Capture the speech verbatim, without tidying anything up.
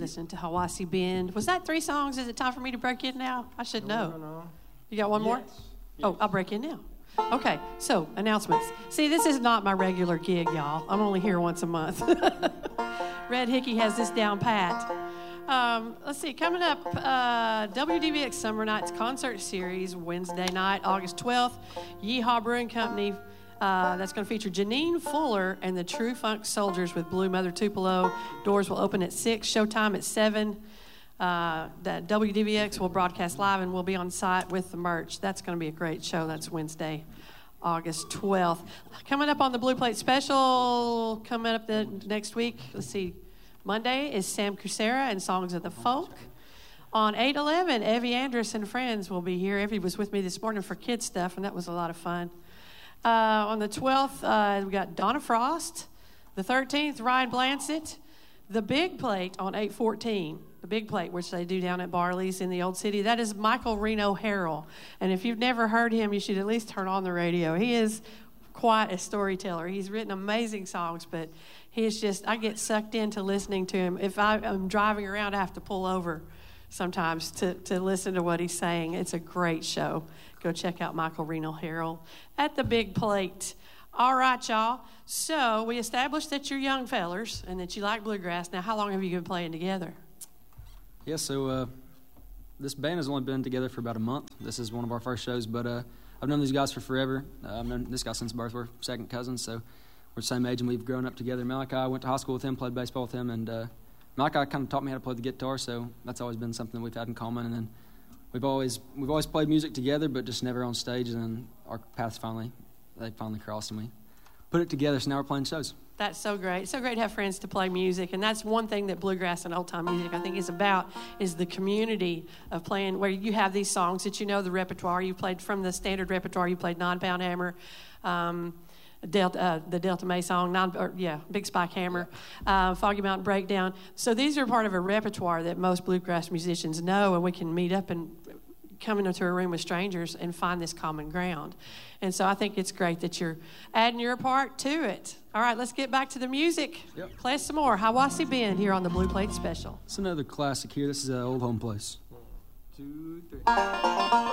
listening to Hiwassee Bend. Was that three songs? Is it time for me to break in now? I should know. No, no, no. You got one more? Yes. Oh, I'll break in now. Okay, so announcements. See, this is not my regular gig, y'all. I'm only here once a month. Red Hickey has this down pat. Um, let's see, coming up, uh, W D V X Summer Nights Concert Series, Wednesday night, August twelfth. Yeehaw Brewing Company. Uh, that's going to feature Janine Fuller and the True Funk Soldiers with Blue Mother Tupelo. Doors will open at six, showtime at seven. Uh, that W D V X will broadcast live and we'll be on site with the merch. That's going to be a great show. That's Wednesday, August twelfth. Coming up on the Blue Plate Special, coming up the next week, let's see, Monday is Sam Cusera and Songs of the Folk. On eight eleven, Evie Andrus and friends will be here. Evie was with me this morning for kids stuff, and that was a lot of fun. Uh, on the twelfth, uh, we got Donna Frost. The thirteenth, Ryan Blansett. The Big Plate on eight fourteen, the Big Plate, which they do down at Barley's in the Old City, that is Michael Reno Harrell. And if you've never heard him, you should at least turn on the radio. He is quite a storyteller. He's written amazing songs, but he's just, I get sucked into listening to him. If I, I'm driving around, I have to pull over sometimes to, to listen to what he's saying. It's a great show. Go check out Michael Reno Harrell at the Big Plate. All right, y'all. So we established that you're young fellers and that you like bluegrass. Now, how long have you been playing together? Yeah, so uh, this band has only been together for about a month. This is one of our first shows, but uh, I've known these guys for forever. Uh, I've known this guy since birth. We're second cousins, so we're the same age, and we've grown up together. Malachi, I went to high school with him, played baseball with him, and uh, Malachi kind of taught me how to play the guitar, so that's always been something we've had in common. And then we've always we've always played music together, but just never on stage. And then our paths finally they finally crossed, and we put it together. So now we're playing shows. That's so great. So great to have friends to play music. And that's one thing that bluegrass and old-time music, I think, is about, is the community of playing, where you have these songs that you know the repertoire. You played from the standard repertoire. You played Nine Pound Hammer, um, Delta, uh, the Delta May song, non, or, yeah, Big Spike Hammer, uh, Foggy Mountain Breakdown. So these are part of a repertoire that most bluegrass musicians know, and we can meet up and come into a room with strangers and find this common ground. And so I think it's great that you're adding your part to it. All right, let's get back to the music. Yep. Play some more. Hiwassee Bend here on the Blue Plate Special. It's another classic here. This is uh, Old Home Place. Two, three.